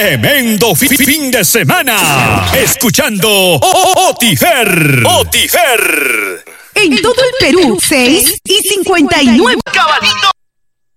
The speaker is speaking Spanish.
Tremendo fin de semana. Escuchando Otifer. En todo el Perú, 6:59. Caballito.